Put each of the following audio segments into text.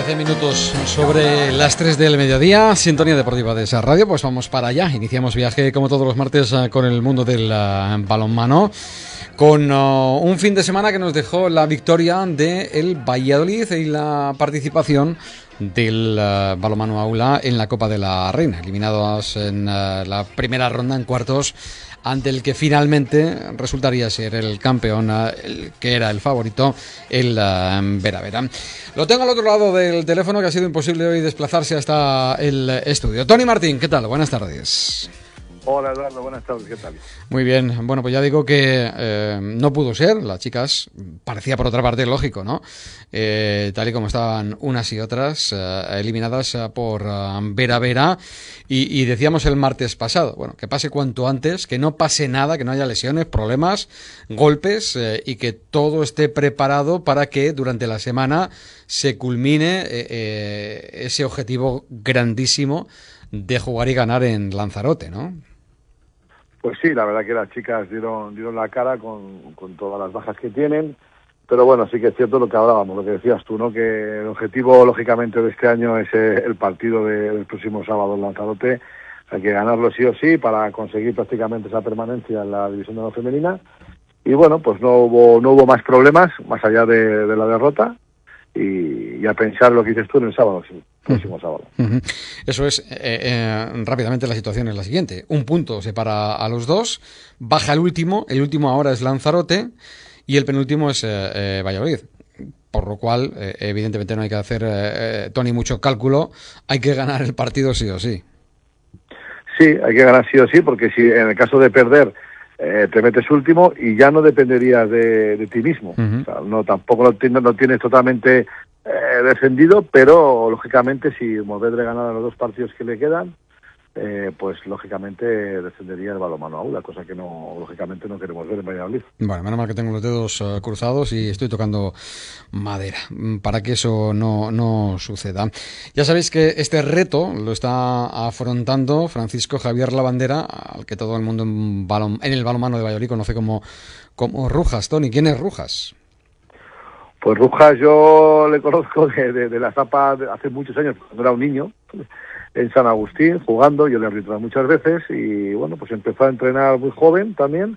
13 minutos sobre las 3 del mediodía, Sintonía Deportiva de esa radio, pues vamos para allá. Iniciamos viaje como todos los martes con el mundo del balonmano, con un fin de semana que nos dejó la victoria del Valladolid y la participación del balonmano Aula en la Copa de la Reina, eliminados en la primera ronda en cuartos ante el que finalmente resultaría ser el campeón, el que era el favorito, el Vera Vera. Lo tengo al otro lado del teléfono, que ha sido imposible hoy desplazarse hasta el estudio. Tony Martín, ¿qué tal? Buenas tardes. Hola Eduardo, buenas tardes, ¿qué tal? Muy bien, bueno, pues ya digo que no pudo ser, las chicas, parecía por otra parte lógico, ¿no? Tal y como estaban unas y otras, eliminadas por Vera Vera, y decíamos el martes pasado, bueno, que pase cuanto antes, que no pase nada, que no haya lesiones, problemas, golpes, y que todo esté preparado para que durante la semana se culmine ese objetivo grandísimo de jugar y ganar en Lanzarote, ¿no? Pues sí, la verdad que las chicas dieron la cara con todas las bajas que tienen, pero bueno, sí que es cierto lo que hablábamos, lo que decías tú, ¿no? Que el objetivo, lógicamente, de este año es el partido del próximo sábado en Lanzarote. Hay que ganarlo sí o sí para conseguir prácticamente esa permanencia en la división de la femenina. Y bueno, pues no hubo más problemas, más allá de la derrota, y a pensar lo que dices tú en el sábado, sí. Próximo sábado. Eso es, rápidamente la situación es la siguiente: un punto separa a los dos, baja el último ahora es Lanzarote y el penúltimo es Valladolid, por lo cual evidentemente no hay que hacer, Tony, mucho cálculo, hay que ganar el partido sí o sí. Sí, hay que ganar sí o sí, porque si en el caso de perder te metes último y ya no dependerías de ti mismo. O sea, tampoco lo tienes totalmente defendido, pero lógicamente si Movedre ganara los dos partidos que le quedan, pues lógicamente descendería el balonmano Aula, cosa que lógicamente no queremos ver en Valladolid. Bueno, menos mal que tengo los dedos cruzados y estoy tocando madera para que eso no suceda. Ya sabéis que este reto lo está afrontando Francisco Javier Lavandera, al que todo el mundo en el balonmano de Valladolid conoce como Rujas. Tony, ¿quién es Rujas? Pues Rujas yo le conozco de la Zapa hace muchos años, cuando era un niño, en San Agustín, jugando. Yo le he arbitrado muchas veces y bueno, pues empezó a entrenar muy joven también,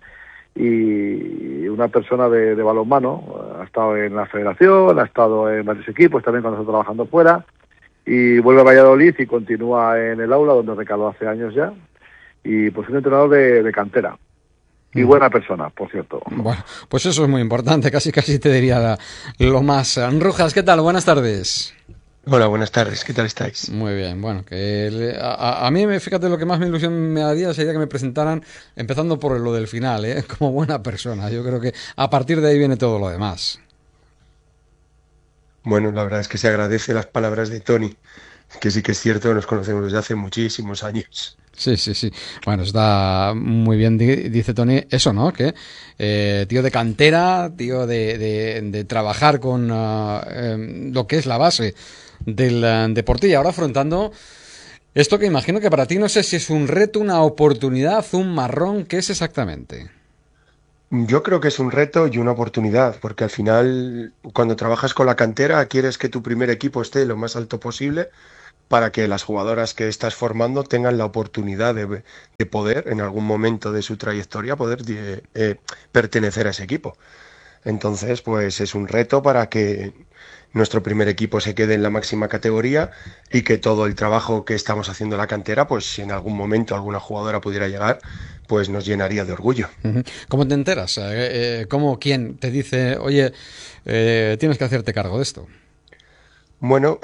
y una persona de balonmano. Ha estado en la federación, ha estado en varios equipos también cuando está trabajando fuera, y vuelve a Valladolid y continúa en el Aula, donde recaló hace años ya, y pues un entrenador de cantera. Y buena persona, por cierto. Bueno, pues eso es muy importante, casi te diría lo más. Rujas, ¿qué tal? Buenas tardes. Hola, buenas tardes, ¿qué tal estáis? Muy bien, bueno, que a mí, fíjate, lo que más me ilusión me daría sería que me presentaran, empezando por lo del final, como buena persona. Yo creo que a partir de ahí viene todo lo demás. Bueno, la verdad es que se agradece las palabras de Tony, que sí que es cierto que nos conocemos desde hace muchísimos años. Sí. Bueno, está muy bien, dice Tony, eso, ¿no? Que tío de cantera, tío de trabajar con lo que es la base del deporte, y ahora afrontando esto que imagino que para ti, no sé si es un reto, una oportunidad, un marrón, ¿qué es exactamente? Yo creo que es un reto y una oportunidad, porque al final, cuando trabajas con la cantera, quieres que tu primer equipo esté lo más alto posible para que las jugadoras que estás formando tengan la oportunidad de poder, en algún momento de su trayectoria, poder pertenecer a ese equipo. Entonces, pues es un reto para que nuestro primer equipo se quede en la máxima categoría y que todo el trabajo que estamos haciendo en la cantera, pues si en algún momento alguna jugadora pudiera llegar, pues nos llenaría de orgullo. ¿Cómo te enteras? ¿Quién te dice, oye, tienes que hacerte cargo de esto? Bueno,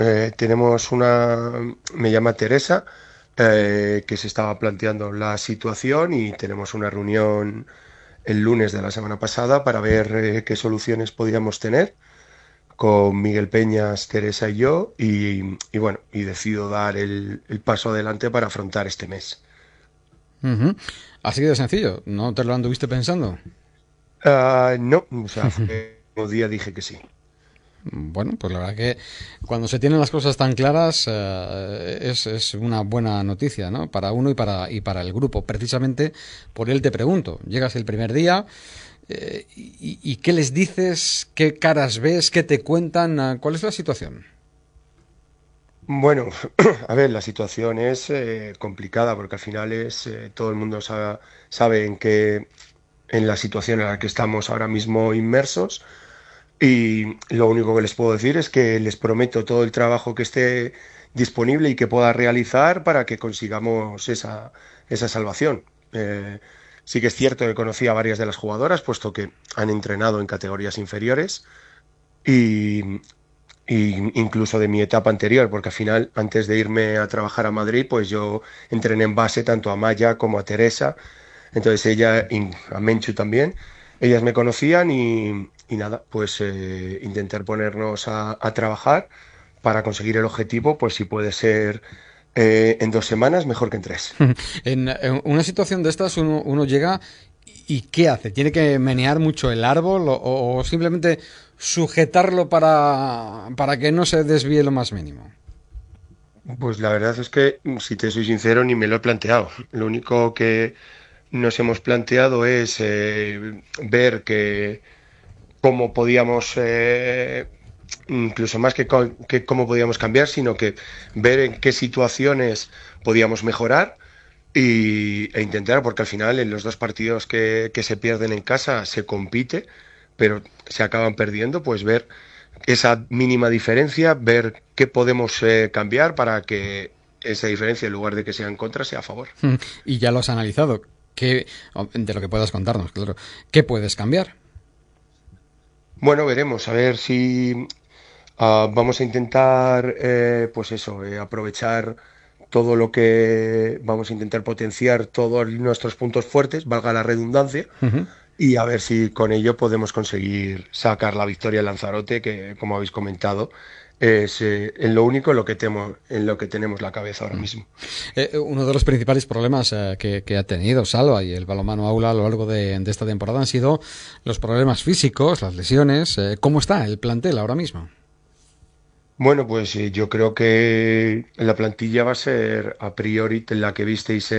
me llama Teresa, que se estaba planteando la situación, y tenemos una reunión el lunes de la semana pasada para ver qué soluciones podíamos tener con Miguel Peñas, Teresa y yo, y bueno, y decido dar el paso adelante para afrontar este mes. Así de sencillo, ¿no te lo anduviste pensando? No, o sea, el mismo día dije que sí. Bueno, pues la verdad que cuando se tienen las cosas tan claras es una buena noticia, ¿no? Para uno y para el grupo. Precisamente por él te pregunto, llegas el primer día, ¿y qué les dices? ¿Qué caras ves? ¿Qué te cuentan? ¿Cuál es la situación? Bueno, a ver, la situación es complicada porque al final es todo el mundo sabe en la situación en la que estamos ahora mismo inmersos. Y lo único que les puedo decir es que les prometo todo el trabajo que esté disponible y que pueda realizar para que consigamos esa salvación. Sí que es cierto que conocí a varias de las jugadoras, puesto que han entrenado en categorías inferiores y, y incluso de mi etapa anterior, porque al final, antes de irme a trabajar a Madrid, pues yo entrené en base tanto a Maya como a Teresa, entonces ella, y a Menchu también, ellas me conocían y nada, pues intentar ponernos a trabajar para conseguir el objetivo, pues si puede ser en 2 semanas, mejor que en 3. En una situación de estas uno llega y ¿qué hace? ¿Tiene que menear mucho el árbol o simplemente sujetarlo para que no se desvíe lo más mínimo? Pues la verdad es que, si te soy sincero, ni me lo he planteado. Lo único que nos hemos planteado es ver que cómo podíamos, incluso más que cómo podíamos cambiar, sino que ver en qué situaciones podíamos mejorar e intentar, porque al final en los 2 partidos que se pierden en casa se compite, pero se acaban perdiendo, pues ver esa mínima diferencia, ver qué podemos cambiar para que esa diferencia, en lugar de que sea en contra, sea a favor. Y ya lo has analizado. ¿Qué, de lo que puedas contarnos, claro. ¿Qué puedes cambiar? Bueno, veremos, a ver si vamos a intentar, pues eso, aprovechar todo lo que vamos a intentar potenciar todos nuestros puntos fuertes, valga la redundancia, Ujú. y a ver si con ello podemos conseguir sacar la victoria en Lanzarote, que como habéis comentado, es en lo único en lo que tenemos la cabeza ahora mismo. Uno de los principales problemas que ha tenido Salva y el balonmano Aula a lo largo de esta temporada han sido los problemas físicos, las lesiones. ¿Cómo está el plantel ahora mismo? Bueno, pues yo creo que la plantilla va a ser a priori la que visteis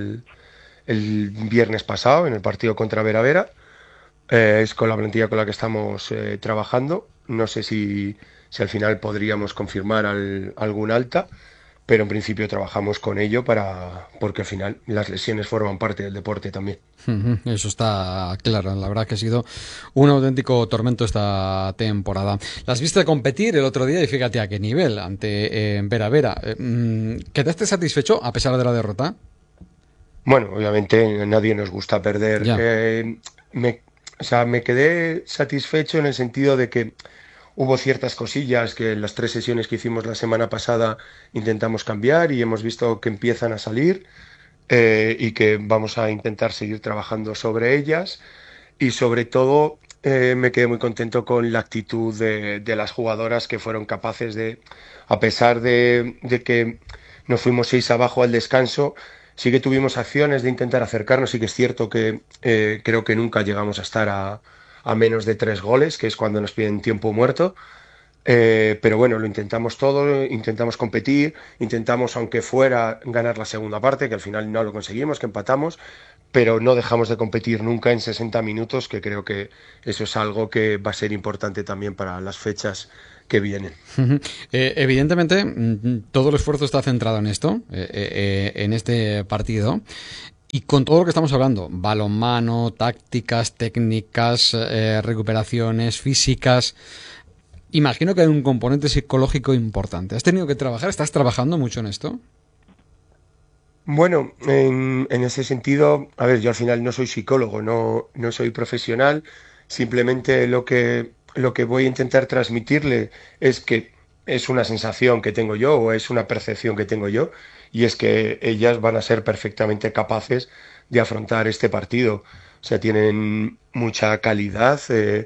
el viernes pasado en el partido contra Vera Vera. Es con la plantilla con la que estamos trabajando. No sé si al final podríamos confirmar algún alta, pero en principio trabajamos con ello porque al final las lesiones forman parte del deporte también. Ujú. Eso está claro. La verdad que ha sido un auténtico tormento esta temporada. Las viste competir el otro día y fíjate a qué nivel ante Vera Vera. ¿Quedaste satisfecho a pesar de la derrota? Bueno, obviamente a nadie nos gusta perder. Ya. Me, o sea, me quedé satisfecho en el sentido de que hubo ciertas cosillas que en las 3 sesiones que hicimos la semana pasada intentamos cambiar y hemos visto que empiezan a salir, y que vamos a intentar seguir trabajando sobre ellas. Y sobre todo me quedé muy contento con la actitud de las jugadoras que fueron capaces de, a pesar de que nos fuimos 6 abajo al descanso, sí que tuvimos acciones de intentar acercarnos. Sí que es cierto que creo que nunca llegamos a estar a menos de 3 goles, que es cuando nos piden tiempo muerto. Pero bueno, lo intentamos todo, intentamos competir, intentamos, aunque fuera, ganar la segunda parte, que al final no lo conseguimos, que empatamos, pero no dejamos de competir nunca en 60 minutos, que creo que eso es algo que va a ser importante también para las fechas que vienen. Ujú. Evidentemente, todo el esfuerzo está centrado en esto, en este partido. Y con todo lo que estamos hablando, balonmano, tácticas, técnicas, recuperaciones físicas, imagino que hay un componente psicológico importante. ¿Has tenido que trabajar? ¿Estás trabajando mucho en esto? Bueno, en ese sentido, a ver, yo al final no soy psicólogo, no soy profesional, simplemente lo que voy a intentar transmitirle es que es una sensación que tengo yo o es una percepción que tengo yo, y es que ellas van a ser perfectamente capaces de afrontar este partido. O sea, tienen mucha calidad,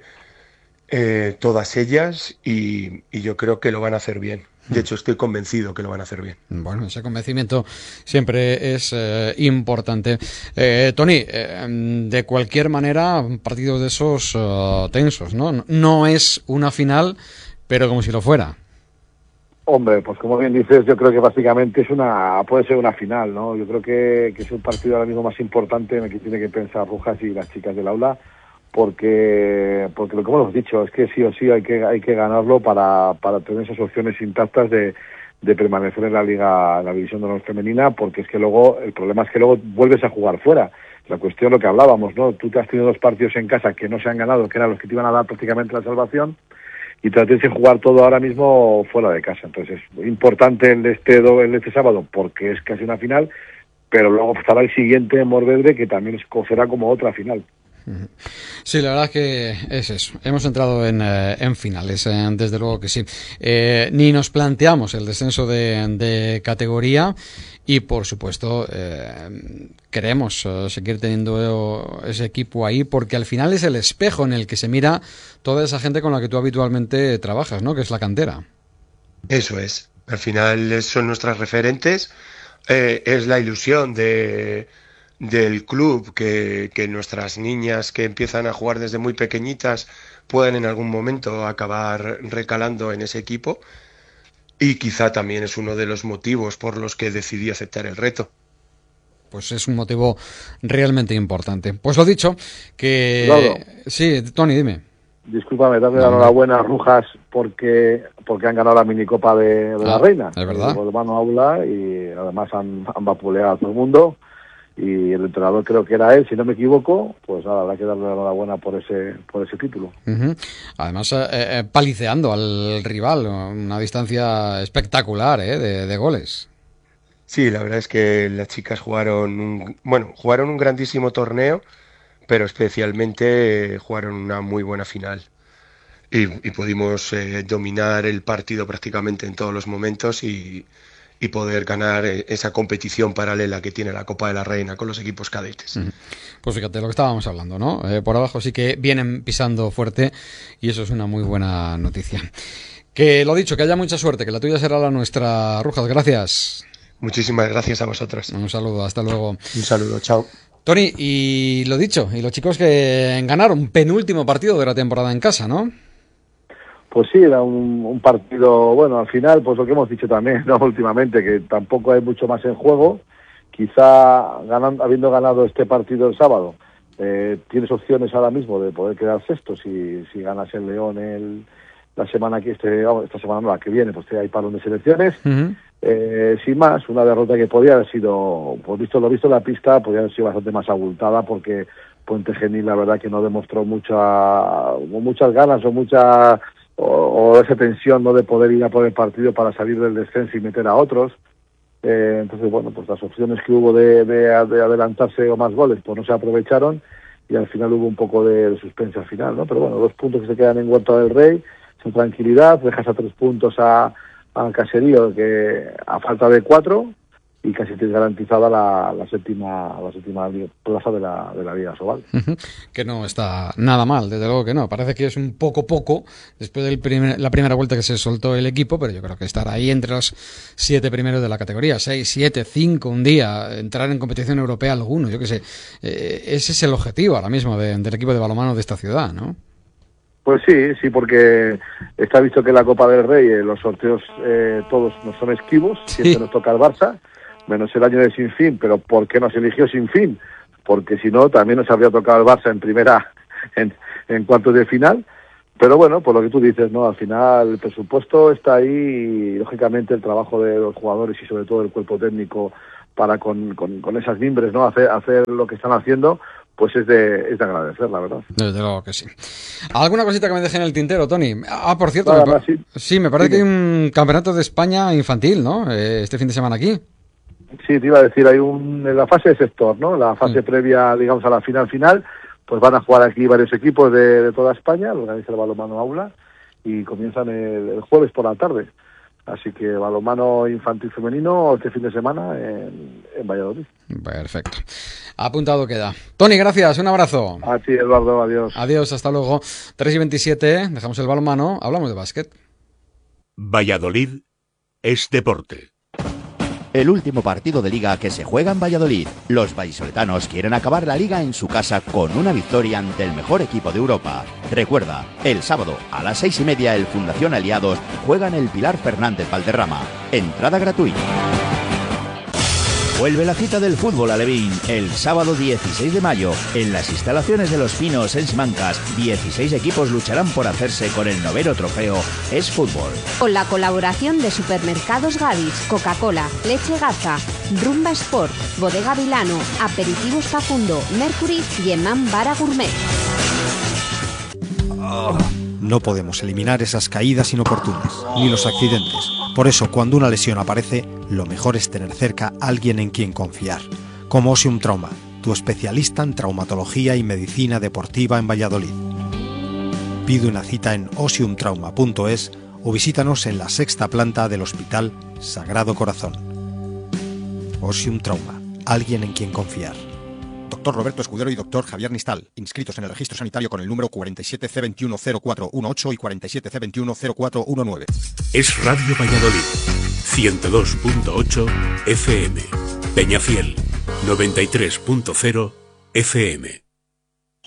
todas ellas, y yo creo que lo van a hacer bien. De hecho, estoy convencido que lo van a hacer bien. Bueno, ese convencimiento siempre es importante. Tony, de cualquier manera, un partido de esos tensos, ¿no? No es una final, pero como si lo fuera. Hombre, pues como bien dices, yo creo que básicamente puede ser una final, ¿no? Yo creo que es un partido ahora mismo más importante en el que tiene que pensar Rujas y las chicas del aula, porque como hemos dicho, es que sí o sí hay que ganarlo para tener esas opciones intactas de de permanecer en la liga, en la división de honor femenina, porque es que luego, el problema es que luego vuelves a jugar fuera. La cuestión, lo que hablábamos, ¿no? Tú te has tenido 2 partidos en casa que no se han ganado, que eran los que te iban a dar prácticamente la salvación, y te tienes que jugar todo ahora mismo fuera de casa. Entonces es importante el de este sábado, porque es casi una final, pero luego estará el siguiente en Morvedre, que también será como otra final. Sí, la verdad es que es eso. Hemos entrado en finales, desde luego que sí. Ni nos planteamos el descenso de categoría y, por supuesto, queremos seguir teniendo ese equipo ahí, porque al final es el espejo en el que se mira toda esa gente con la que tú habitualmente trabajas, ¿no? Que es la cantera. Eso es. Al final son nuestras referentes. Es la ilusión del club que nuestras niñas que empiezan a jugar desde muy pequeñitas puedan en algún momento acabar recalando en ese equipo, y quizá también es uno de los motivos por los que decidí aceptar el reto. Pues es un motivo realmente importante. Pues lo dicho, que... Claro. Sí, Tony, dime. Discúlpame, darle la enhorabuena a Rujas porque han ganado la minicopa de la Reina. Es verdad. El Balonmano Aula, y además han vapuleado a todo el mundo. Y el entrenador creo que era él, si no me equivoco, pues nada, habrá que darle la enhorabuena por ese título. Uh-huh. Además, paliceando al rival, una distancia espectacular de goles. Sí, la verdad es que las chicas jugaron un grandísimo torneo, pero especialmente jugaron una muy buena final. Y pudimos dominar el partido prácticamente en todos los momentos y poder ganar esa competición paralela que tiene la Copa de la Reina con los equipos cadetes. Pues fíjate, lo que estábamos hablando, ¿no? Por abajo sí que vienen pisando fuerte y eso es una muy buena noticia. Que lo dicho, que haya mucha suerte, que la tuya será la nuestra. Rujas, gracias. Muchísimas gracias a vosotros. Un saludo, hasta luego. Un saludo, chao. Tony, y lo dicho, y los chicos que ganaron penúltimo partido de la temporada en casa, ¿no? Pues sí, era un partido, bueno, al final, pues lo que hemos dicho también, ¿no? Últimamente, que tampoco hay mucho más en juego. Quizá habiendo ganado este partido el sábado, tienes opciones ahora mismo de poder quedar sexto si ganas el León la semana que esta semana no, la que viene, pues hay parón de selecciones. Uh-huh. Sin más, una derrota que podía haber sido, pues visto la pista, podía haber sido bastante más abultada, porque Puente Genil la verdad que no demostró muchas ganas o esa tensión, ¿no?, de poder ir a por el partido para salir del descenso y meter a otros. Entonces, bueno, pues las opciones que hubo de adelantarse o más goles, pues no se aprovecharon, y al final hubo un poco de suspense al final, ¿no? Pero bueno, 2 puntos que se quedan en Huerta del Rey, sin tranquilidad, dejas a 3 puntos al Caserío, que a falta de 4, y casi tienes garantizada la séptima plaza de la Liga Sobal. Que no está nada mal, desde luego que no. Parece que es un poco después de la primera vuelta que se soltó el equipo, pero yo creo que estar ahí entre los 7 primeros de la categoría, 6, 7, 5 un día, entrar en competición europea alguno, yo qué sé. Ese es el objetivo ahora mismo del equipo de balonmano de esta ciudad, ¿no? Pues sí, porque está visto que la Copa del Rey, los sorteos todos no son esquivos, siempre nos toca el Barça, menos el año de Sinfín, pero ¿por qué nos eligió Sinfín? Porque si no, también nos habría tocado el Barça en primera, en cuartos de final. Pero bueno, por lo que tú dices, ¿no? Al final el presupuesto está ahí, y lógicamente el trabajo de los jugadores y sobre todo el cuerpo técnico para con esas mimbres, ¿no? Hacer lo que están haciendo, pues es de agradecer, la verdad. Desde luego que sí. ¿Alguna cosita que me deje en el tintero, Tony? Por cierto, sí, me parece que hay un campeonato de España infantil, ¿no? Este fin de semana aquí. Sí, te iba a decir, hay en la fase de sector, ¿no? La fase previa, digamos, a la final, pues van a jugar aquí varios equipos de toda España, lo organiza el Balonmano Aula, y comienzan el jueves por la tarde. Así que balonmano infantil femenino este fin de semana en Valladolid. Perfecto. Apuntado queda. Tony, gracias, un abrazo. A ti, Eduardo, adiós. Adiós, hasta luego. 3:27, dejamos el balonmano, hablamos de básquet. Valladolid es deporte. El último partido de Liga que se juega en Valladolid. Los vallisoletanos quieren acabar la Liga en su casa con una victoria ante el mejor equipo de Europa. Recuerda, el sábado a las 6:30 el Fundación Aliados juega en el Pilar Fernández Valderrama. Entrada gratuita. Vuelve la cita del fútbol alevín el sábado 16 de mayo en las instalaciones de Los Pinos en Simancas. 16 equipos lucharán por hacerse con el 9º trofeo Es Fútbol. Con la colaboración de Supermercados Gadis, Coca-Cola, Leche Gaza, Rumba Sport, Bodega Vilano, Aperitivos Facundo, Mercury y Emam Bara Gourmet. No podemos eliminar esas caídas inoportunas, ni los accidentes. Por eso, cuando una lesión aparece, lo mejor es tener cerca a alguien en quien confiar. Como Osium Trauma, tu especialista en traumatología y medicina deportiva en Valladolid. Pide una cita en osiumtrauma.es o visítanos en la 6ª planta del Hospital Sagrado Corazón. Osium Trauma, alguien en quien confiar. Doctor Roberto Escudero y Doctor Javier Nistal, inscritos en el registro sanitario con el número 47C210418 y 47C210419. Es Radio Valladolid, 102.8 FM, Peñafiel, 93.0 FM.